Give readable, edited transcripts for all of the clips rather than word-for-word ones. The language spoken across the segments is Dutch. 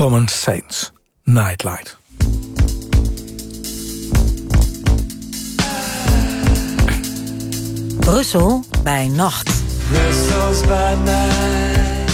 Common Saints, Nightlight. Brussel bij nacht. Brussels by night.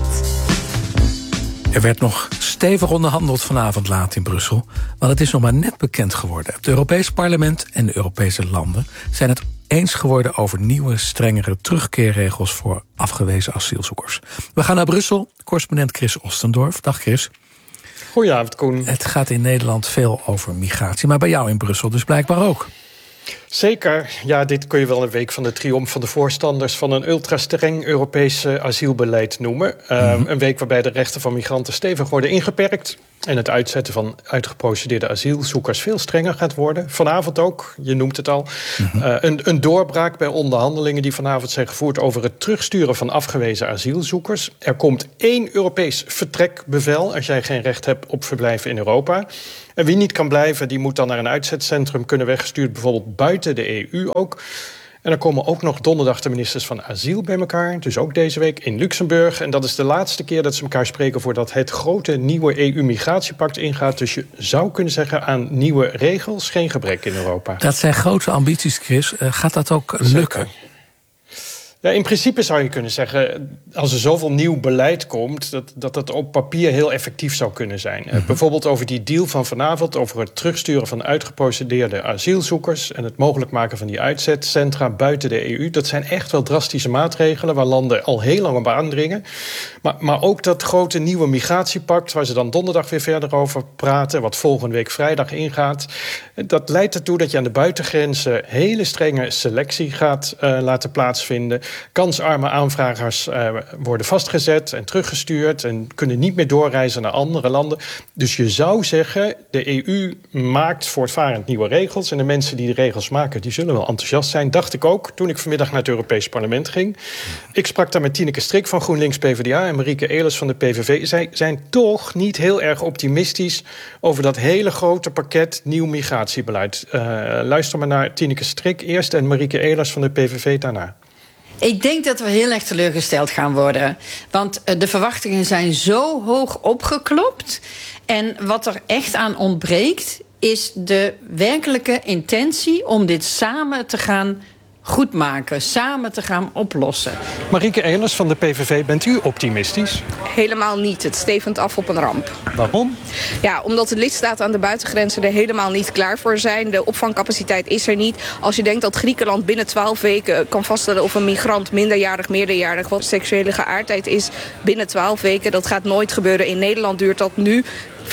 Er werd nog stevig onderhandeld vanavond laat in Brussel, want het is nog maar net bekend geworden. Het Europees Parlement en de Europese landen zijn het eens geworden over nieuwe, strengere terugkeerregels voor afgewezen asielzoekers. We gaan naar Brussel. Correspondent Chris Ostendorf. Dag Chris. Goedenavond, Koen. Het gaat in Nederland veel over migratie, maar bij jou in Brussel dus blijkbaar ook. Zeker. Ja, dit kun je wel een week van de triomf van de voorstanders van een ultra-streng Europees asielbeleid noemen. Een week waarbij de rechten van migranten stevig worden ingeperkt en het uitzetten van uitgeprocedeerde asielzoekers veel strenger gaat worden. Vanavond ook, je noemt het al. Een doorbraak bij onderhandelingen die vanavond zijn gevoerd over het terugsturen van afgewezen asielzoekers. Er komt 1 Europees vertrekbevel als jij geen recht hebt op verblijf in Europa. En wie niet kan blijven, die moet dan naar een uitzetcentrum kunnen weggestuurd, bijvoorbeeld buiten de EU ook. En er komen ook nog donderdag de ministers van Asiel bij elkaar, dus ook deze week in Luxemburg. En dat is de laatste keer dat ze elkaar spreken voordat het grote nieuwe EU-migratiepact ingaat. Dus je zou kunnen zeggen, aan nieuwe regels geen gebrek in Europa. Dat zijn grote ambities, Chris. Gaat dat ook lukken? Ja, in principe zou je kunnen zeggen, als er zoveel nieuw beleid komt, dat het op papier heel effectief zou kunnen zijn. Bijvoorbeeld over die deal van vanavond, over het terugsturen van uitgeprocedeerde asielzoekers en het mogelijk maken van die uitzetcentra buiten de EU. Dat zijn echt wel drastische maatregelen waar landen al heel lang op aandringen. Maar ook dat grote nieuwe migratiepact, waar ze dan donderdag weer verder over praten, wat volgende week vrijdag ingaat, dat leidt ertoe dat je aan de buitengrenzen hele strenge selectie gaat laten plaatsvinden. Kansarme aanvragers worden vastgezet en teruggestuurd en kunnen niet meer doorreizen naar andere landen. Dus je zou zeggen, de EU maakt voortvarend nieuwe regels en de mensen die de regels maken, die zullen wel enthousiast zijn. Dacht ik ook toen ik vanmiddag naar het Europees Parlement ging. Ik sprak daar met Tineke Strik van GroenLinks PvdA en Marieke Elers van de PVV. Zij zijn toch niet heel erg optimistisch over dat hele grote pakket nieuw migratiebeleid. Luister maar naar Tineke Strik eerst en Marieke Elers van de PVV daarna. Ik denk dat we heel erg teleurgesteld gaan worden. Want de verwachtingen zijn zo hoog opgeklopt. En wat er echt aan ontbreekt, is de werkelijke intentie om dit samen te gaan goedmaken, samen te gaan oplossen. Marieke Elers van de PVV, bent u optimistisch? Helemaal niet. Het stevend af op een ramp. Waarom? Ja, omdat de lidstaten aan de buitengrenzen er helemaal niet klaar voor zijn. De opvangcapaciteit is er niet. Als je denkt dat Griekenland binnen 12 weken kan vaststellen of een migrant minderjarig, meerderjarig wat seksuele geaardheid is binnen 12 weken, dat gaat nooit gebeuren. In Nederland duurt dat nu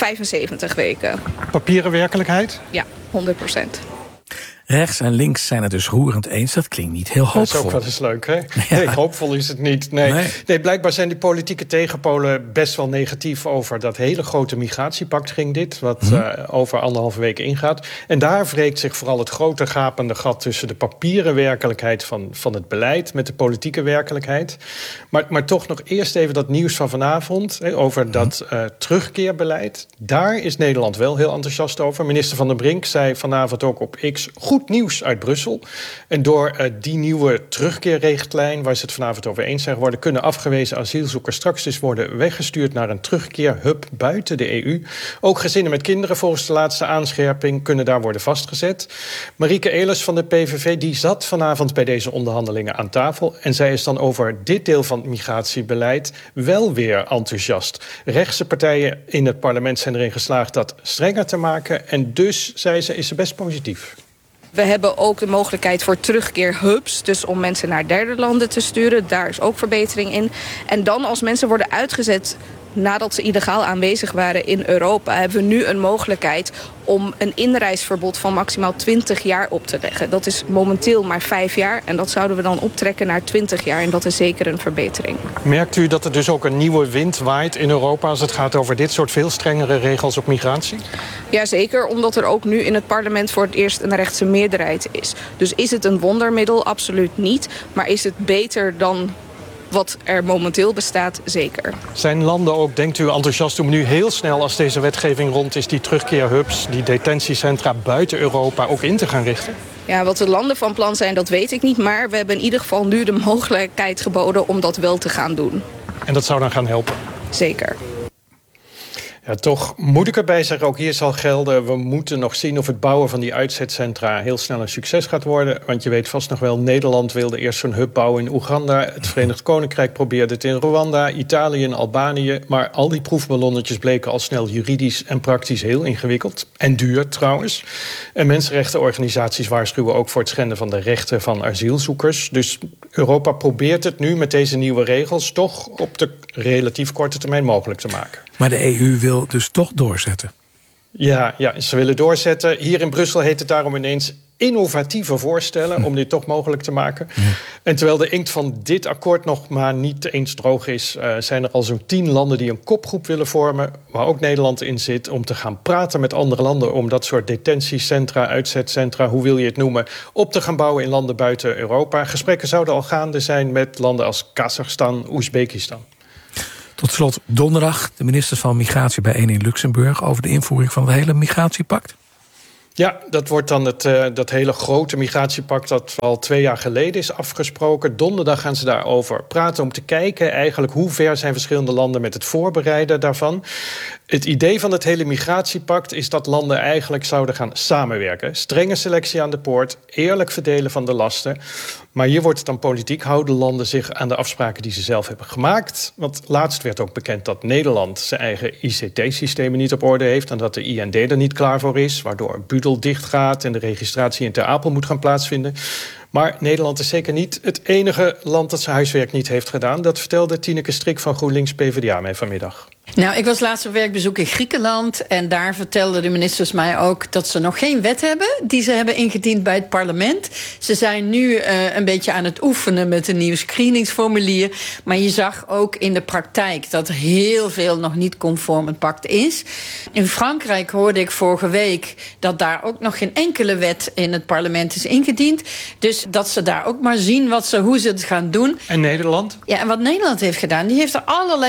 75 weken. Papieren werkelijkheid? Ja, 100%. Rechts en links zijn het dus roerend eens. Dat klinkt niet heel hoopvol. Dat is ook wel eens leuk, hè? Nee, hoopvol is het niet. Nee, blijkbaar zijn die politieke tegenpolen best wel negatief over dat hele grote migratiepact ging dit, wat over 1,5 week ingaat. En daar wreekt zich vooral het grote gapende gat tussen de papieren werkelijkheid van het beleid met de politieke werkelijkheid. Maar toch nog eerst even dat nieuws van vanavond over dat terugkeerbeleid. Daar is Nederland wel heel enthousiast over. Minister Van den Brink zei vanavond ook op X, goed nieuws uit Brussel. En door die nieuwe terugkeerrichtlijn, waar ze het vanavond over eens zijn geworden, kunnen afgewezen asielzoekers straks dus worden weggestuurd naar een terugkeerhub buiten de EU. Ook gezinnen met kinderen volgens de laatste aanscherping kunnen daar worden vastgezet. Marieke Elers van de PVV, die zat vanavond bij deze onderhandelingen aan tafel. En zij is dan over dit deel van het migratiebeleid wel weer enthousiast. Rechtse partijen in het parlement zijn erin geslaagd dat strenger te maken. En dus, zei ze, is ze best positief. We hebben ook de mogelijkheid voor terugkeerhubs, dus om mensen naar derde landen te sturen. Daar is ook verbetering in. En dan als mensen worden uitgezet nadat ze illegaal aanwezig waren in Europa, hebben we nu een mogelijkheid om een inreisverbod van maximaal 20 jaar op te leggen. Dat is momenteel maar 5 jaar en dat zouden we dan optrekken naar 20 jaar. En dat is zeker een verbetering. Merkt u dat er dus ook een nieuwe wind waait in Europa als het gaat over dit soort veel strengere regels op migratie? Jazeker, omdat er ook nu in het parlement voor het eerst een rechtse meerderheid is. Dus is het een wondermiddel? Absoluut niet. Maar is het beter dan wat er momenteel bestaat? Zeker. Zijn landen ook, denkt u, enthousiast om nu heel snel, als deze wetgeving rond is, die terugkeerhubs, die detentiecentra buiten Europa ook in te gaan richten? Ja, wat de landen van plan zijn, dat weet ik niet. Maar we hebben in ieder geval nu de mogelijkheid geboden om dat wel te gaan doen. En dat zou dan gaan helpen? Zeker. Ja, toch moet ik erbij zeggen, ook hier zal gelden, we moeten nog zien of het bouwen van die uitzetcentra heel snel een succes gaat worden. Want je weet vast nog wel, Nederland wilde eerst zo'n hub bouwen in Oeganda. Het Verenigd Koninkrijk probeerde het in Rwanda, Italië en Albanië. Maar al die proefballonnetjes bleken al snel juridisch en praktisch heel ingewikkeld. En duur trouwens. En mensenrechtenorganisaties waarschuwen ook voor het schenden van de rechten van asielzoekers. Dus Europa probeert het nu met deze nieuwe regels toch op de relatief korte termijn mogelijk te maken. Maar de EU wil dus toch doorzetten. Ja, ze willen doorzetten. Hier in Brussel heet het daarom ineens innovatieve voorstellen om dit toch mogelijk te maken. Ja. En terwijl de inkt van dit akkoord nog maar niet eens droog is, zijn er al zo'n 10 landen die een kopgroep willen vormen, waar ook Nederland in zit, om te gaan praten met andere landen om dat soort detentiecentra, uitzetcentra, hoe wil je het noemen, op te gaan bouwen in landen buiten Europa. Gesprekken zouden al gaande zijn met landen als Kazachstan, Oezbekistan. Tot slot donderdag de ministers van Migratie bijeen in Luxemburg over de invoering van het hele migratiepact. Ja, dat wordt dan dat hele grote migratiepact dat al 2 jaar geleden is afgesproken. Donderdag gaan ze daarover praten om te kijken eigenlijk hoe ver zijn verschillende landen met het voorbereiden daarvan. Het idee van het hele migratiepact is dat landen eigenlijk zouden gaan samenwerken. Strenge selectie aan de poort, eerlijk verdelen van de lasten. Maar hier wordt het dan politiek. Houden landen zich aan de afspraken die ze zelf hebben gemaakt? Want laatst werd ook bekend dat Nederland zijn eigen ICT-systemen niet op orde heeft en dat de IND er niet klaar voor is, waardoor Budel dichtgaat en de registratie in Ter Apel moet gaan plaatsvinden. Maar Nederland is zeker niet het enige land dat zijn huiswerk niet heeft gedaan. Dat vertelde Tineke Strik van GroenLinks PvdA mij vanmiddag. Nou, ik was laatst op werkbezoek in Griekenland en daar vertelden de ministers mij ook dat ze nog geen wet hebben die ze hebben ingediend bij het parlement. Ze zijn nu een beetje aan het oefenen met een nieuw screeningsformulier, maar je zag ook in de praktijk dat heel veel nog niet conform het pact is. In Frankrijk hoorde ik vorige week dat daar ook nog geen enkele wet in het parlement is ingediend. Dus dat ze daar ook maar zien hoe ze het gaan doen. En Nederland? Ja, en wat Nederland heeft gedaan, die heeft er allerlei